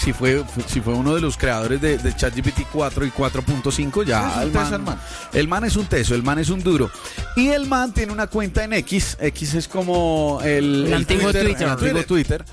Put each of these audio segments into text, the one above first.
si fue uno de los creadores de ChatGPT 4 y 4.5, ya el man es un teso, el man es un duro. Y el man tiene una cuenta en X es como el antiguo Twitter.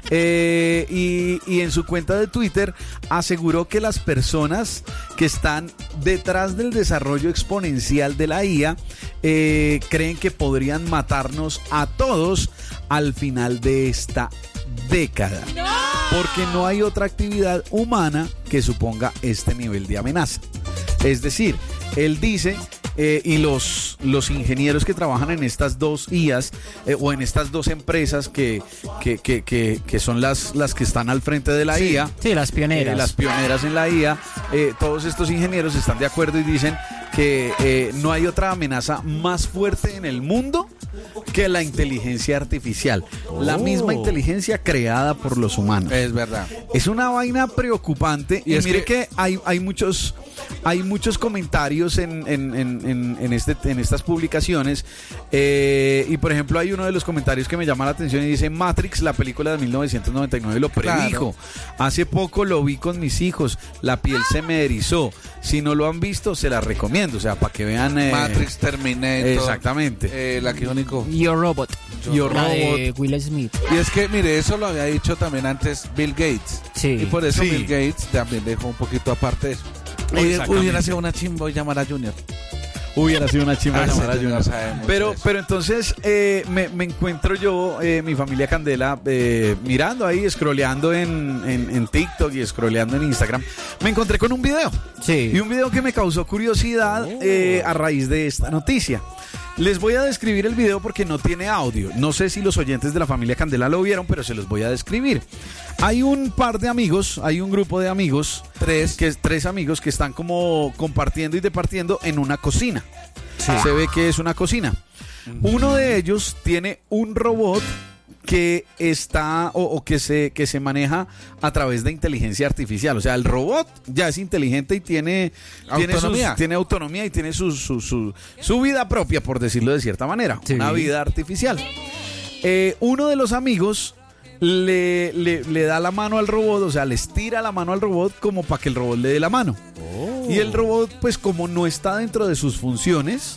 Y en su cuenta de Twitter aseguró que las personas que están detrás del desarrollo exponencial de la IA creen que podrían matarnos a todos al final de esta década. Porque no hay otra actividad humana que suponga este nivel de amenaza. Es decir, él dice, y los ingenieros que trabajan en estas dos IAs o en estas dos empresas que son las que están al frente de la IA. Sí, las pioneras. Las pioneras en la IA. Todos estos ingenieros están de acuerdo y dicen que no hay otra amenaza más fuerte en el mundo que la inteligencia artificial. La misma inteligencia creada por los humanos. Es verdad. Es una vaina preocupante. Y mire que hay muchos comentarios en estas publicaciones. Y por ejemplo, hay uno de los comentarios que me llama la atención y dice: Matrix, la película de 1999, lo predijo. Claro. Hace poco lo vi con mis hijos. La piel se me erizó. Si no lo han visto, se la recomiendo. O sea, para que vean. Matrix, Terminator. Exactamente. La que único. Your Robot. Your la Robot. De Will Smith. Y es que, mire, eso lo había dicho también antes Bill Gates. Sí. Y por eso Sí. Bill Gates también dejó un poquito aparte de eso. Hubiera sido una chimba y llamar a Junior. Hubiera sido una chimba Sí, llamar a Junior. Pero entonces me encuentro yo, mi familia Candela, mirando ahí, scrolleando en TikTok y scrolleando en Instagram. Me encontré con un video. Sí. Y un video que me causó curiosidad a raíz de esta noticia. Les voy a describir el video porque no tiene audio. No sé si los oyentes de la familia Candela lo vieron, pero se los voy a describir. Hay un par de amigos, hay un grupo de amigos, tres amigos que están como compartiendo y departiendo en una cocina. Sí. Se ve que es una cocina. Uno de ellos tiene un robot que está o que se maneja a través de inteligencia artificial. O sea, el robot ya es inteligente y tiene autonomía y tiene su vida propia, por decirlo de cierta manera. Sí. Una vida artificial. Uno de los amigos le da la mano al robot, o sea, le estira la mano al robot como para que el robot le dé la mano. Y el robot, pues como no está dentro de sus funciones,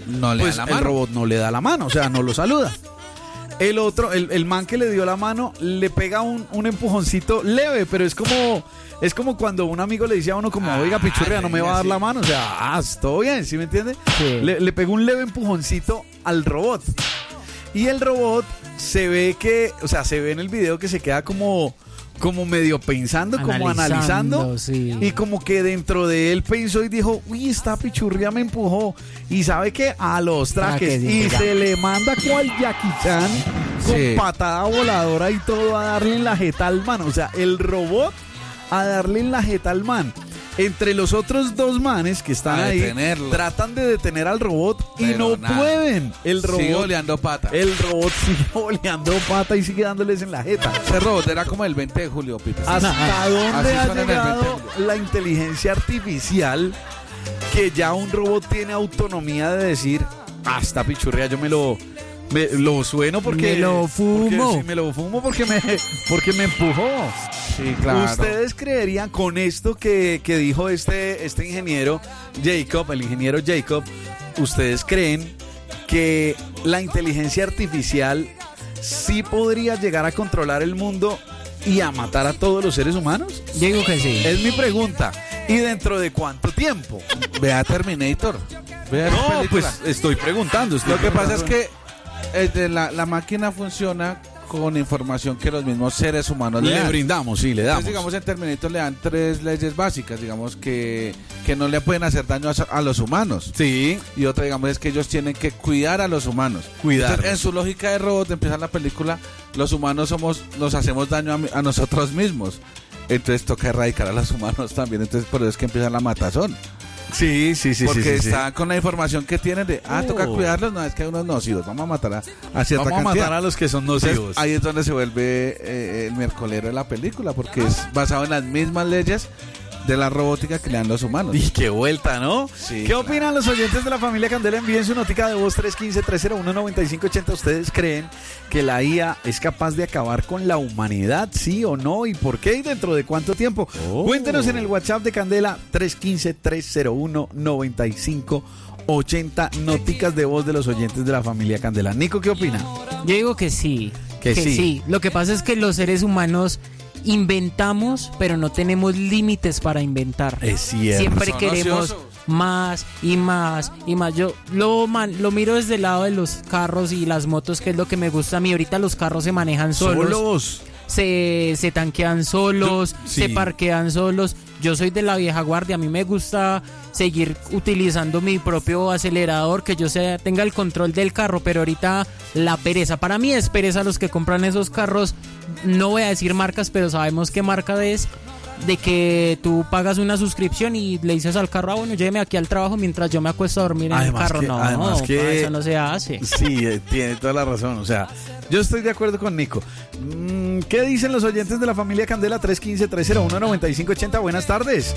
el robot no le da la mano, o sea, no lo saluda. El otro, el man que le dio la mano, le pega un empujoncito leve, pero es como cuando un amigo le dice a uno como, oiga, pichurria, no me va a dar la mano. O sea, todo bien, ¿sí me entiende? Sí. Le pegó un leve empujoncito al robot. Y el robot se ve en el video que se queda como medio pensando, como analizando, sí. Y como que dentro de él pensó y dijo, uy, esta pichurria me empujó. Y sabe que a los trajes, y se le manda cual Jackie Chan con patada voladora y todo a darle en la jeta al man. O sea, el robot a darle en la jeta al man. Entre los otros dos manes que están ahí, tratan de detener al robot y no pueden. El robot sigue oleando pata. El robot sigue oleando pata y sigue dándoles en la jeta. Ese robot era como el 20 de julio, Pipe. ¿Hasta dónde ha llegado la inteligencia artificial que ya un robot tiene autonomía de decir, hasta pichurria, yo me lo sueno porque me lo fumo? Me lo fumo porque me empujó. Sí, claro. ¿Ustedes creerían con esto que dijo este ingeniero Jacob, el ingeniero Jacob, ustedes creen que la inteligencia artificial sí podría llegar a controlar el mundo y a matar a todos los seres humanos? Yo digo que sí. Es mi pregunta. ¿Y dentro de cuánto tiempo? Vea Terminator. No, pues estoy preguntando. Lo que pasa es que la máquina funciona con información que los mismos seres humanos le brindamos, sí, le damos. Entonces, digamos, en Terminator le dan 3 leyes básicas, digamos, que no le pueden hacer daño a los humanos. Sí. Y otra, digamos, es que ellos tienen que cuidar a los humanos. Cuidar. En su lógica de robot, empieza la película, los humanos nos hacemos daño a nosotros mismos. Entonces toca erradicar a los humanos también. Entonces por eso es que empieza la matazón. Sí. Porque está con la información que tienen de, toca cuidarlos, no, es que hay unos nocivos, vamos a matar a cierta cantidad. Vamos a matar a los que son nocivos. Entonces, ahí es donde se vuelve el miércolero de la película, porque es basado en las mismas leyes de la robótica que le dan los humanos. Y qué vuelta, ¿no? Sí, ¿Qué opinan los oyentes de la familia Candela? Envíen su notica de voz 315-301-9580. ¿Ustedes creen que la IA es capaz de acabar con la humanidad? ¿Sí o no? ¿Y por qué? ¿Y dentro de cuánto tiempo? Cuéntenos en el WhatsApp de Candela 315-301-9580. Noticas de voz de los oyentes de la familia Candela. Nico, ¿qué opina? Yo digo que sí. Que sí. Lo que pasa es que los seres humanos inventamos, pero no tenemos límites para inventar. Es cierto. Siempre Son queremos ociosos. más y más y más. Yo lo miro desde el lado de los carros y las motos, que es lo que me gusta a mí. Ahorita los carros se manejan solos. Se tanquean solos, Sí. se parquean solos. Yo soy de la vieja guardia, a mí me gusta seguir utilizando mi propio acelerador, que yo tenga el control del carro, pero ahorita la pereza, para mí es pereza los que compran esos carros, no voy a decir marcas, pero sabemos qué marca es, de que tú pagas una suscripción y le dices al carro, bueno, lléveme aquí al trabajo mientras yo me acuesto a dormir en el carro. Además que eso no se hace. Sí, tiene toda la razón. O sea, yo estoy de acuerdo con Nico. ¿Qué dicen los oyentes de la familia Candela? 315-301-9580. Buenas tardes.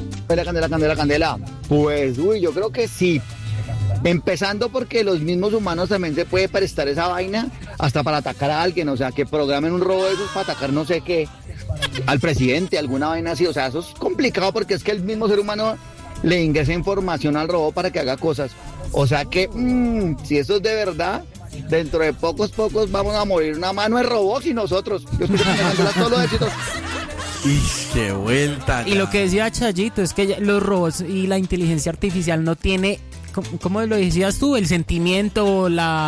Candela. Pues, yo creo que sí. Empezando porque los mismos humanos también se puede prestar esa vaina hasta para atacar a alguien. O sea, que programen un robot de esos para atacar no sé qué, al presidente, alguna vaina así. O sea, eso es complicado porque es que el mismo ser humano le ingresa información al robot para que haga cosas. O sea que, si eso es de verdad, dentro de pocos vamos a morir una mano de robots y nosotros. Yo estoy Candela todos los éxitos. ¡Qué vuelta! Y lo que decía Chayito es que los robots y la inteligencia artificial no tiene, ¿cómo lo decías tú? El sentimiento,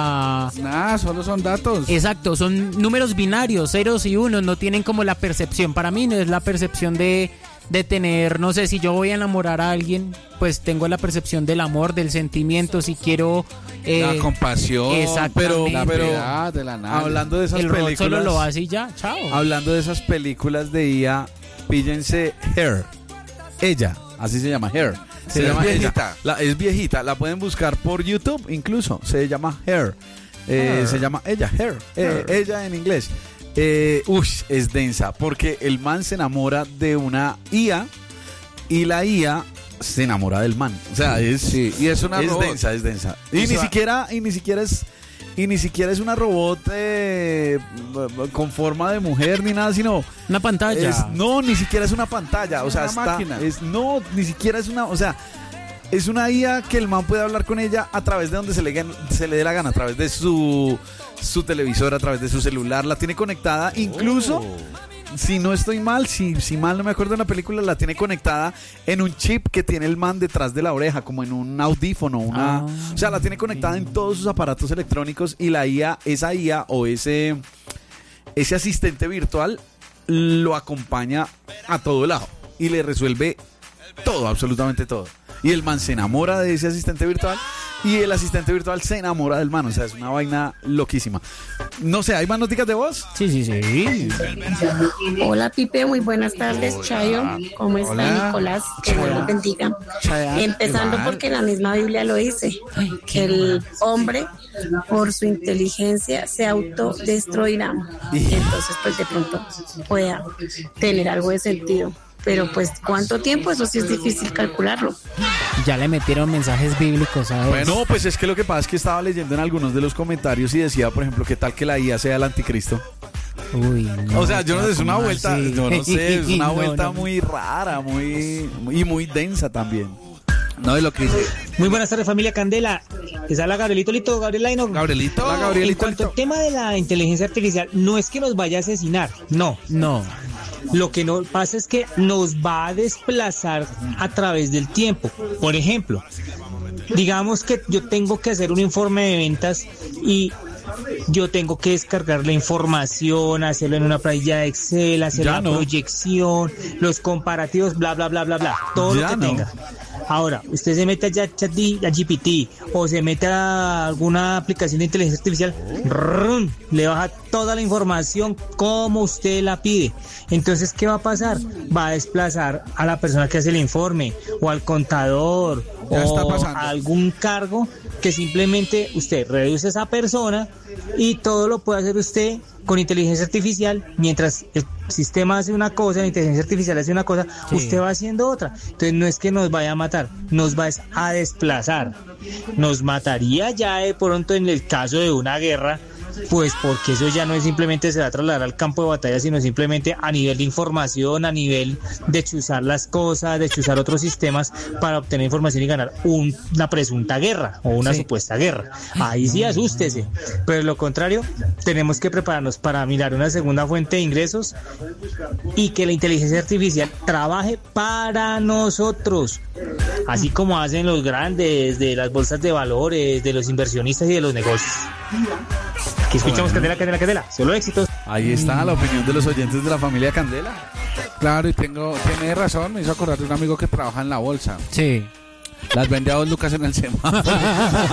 Nada, solo son datos. Exacto, son números binarios, ceros y unos, no tienen como la percepción. Para mí no es la percepción de tener, no sé, si yo voy a enamorar a alguien, pues tengo la percepción del amor, del sentimiento, si quiero... la compasión, exactamente. la piedad, de la nada. Hablando de esas el robot películas, solo lo hace y ya, chao. hablando de esas películas de IA, píllense Her. Ella, así se llama, Her. Sí, es viejita. Es viejita, la pueden buscar por YouTube incluso. Se llama Her. Se llama ella, Her. Ella en inglés. Es densa porque el man se enamora de una IA y la IA se enamora del man. O sea, Sí, y es una robot. es densa. Y O ni sea, siquiera es una robot con forma de mujer ni nada, sino Una pantalla. ni siquiera es una pantalla, o sea, Una máquina. ni siquiera es una, o sea, es una IA que el man puede hablar con ella a través de donde se le dé la gana, a través de su televisor, a través de su celular, la tiene conectada, incluso si no estoy mal, si mal no me acuerdo en la película, la tiene conectada en un chip que tiene el man detrás de la oreja, como en un audífono, o sea, la tiene conectada en todos sus aparatos electrónicos y la IA, esa IA o ese asistente virtual lo acompaña a todo lado y le resuelve todo, absolutamente todo. Y el man se enamora de ese asistente virtual y el asistente virtual se enamora del man. O sea, es una vaina loquísima. No sé, ¿hay más noticias de voz? Sí. Hola Pipe, muy buenas tardes. Chayo, ¿cómo está? Hola. Nicolás? Que Dios los bendiga. Empezando porque la misma Biblia lo dice, que el hombre por su inteligencia se autodestruirá. Entonces pues de pronto pueda tener algo de sentido. Pero pues ¿cuánto tiempo? Eso sí es difícil calcularlo. Ya le metieron mensajes bíblicos, ¿sabes? Bueno, pues es que lo que pasa es que estaba leyendo en algunos de los comentarios y decía, por ejemplo, ¿qué tal que la IA sea el anticristo? Uy, no, O sea, yo no sé, es una ¿cómo vuelta, así? yo no sé, es una No, vuelta no. muy rara, muy densa también. No, es lo que dice. Muy buenas tardes, familia Candela. Les habla Gabrielito Lito, Gabriel Laino. Gabrielito. Hola, Gabriel. En cuanto al tema de la inteligencia artificial, no es que nos vaya a asesinar, no. Lo que no pasa es que nos va a desplazar a través del tiempo. Por ejemplo, digamos que yo tengo que hacer un informe de ventas y yo tengo que descargar la información, hacerlo en una planilla de Excel, hacer Ya la no. proyección, los comparativos, bla, bla, bla, bla, bla, todo Ya lo que no. tenga. Ahora, usted se mete a GPT o se mete a alguna aplicación de inteligencia artificial, ¡rum! Le baja toda la información como usted la pide. Entonces, ¿qué va a pasar? Va a desplazar a la persona que hace el informe o al contador Ya está o pasando. a algún cargo que simplemente usted reduce a esa persona y todo lo puede hacer usted con inteligencia artificial mientras sistema hace una cosa, la inteligencia artificial hace una cosa, usted va haciendo otra. Entonces no es que nos vaya a matar, nos va a desplazar. Nos mataría ya de pronto en el caso de una guerra, pues porque eso ya no es simplemente se va a trasladar al campo de batalla, sino simplemente a nivel de información, a nivel de chuzar las cosas, de chuzar otros sistemas para obtener información y ganar una presunta guerra o una supuesta guerra. Ahí sí asústese, pero de lo contrario tenemos que prepararnos para mirar una segunda fuente de ingresos y que la inteligencia artificial trabaje para nosotros, así como hacen los grandes de las bolsas de valores, de los inversionistas y de los negocios. Aquí escuchamos Candela, solo éxitos. Ahí está la opinión de los oyentes de la familia Candela. Claro, y tiene razón, me hizo acordar de un amigo que trabaja en la bolsa. Sí. Las vende a 2 lucas en el semáforo.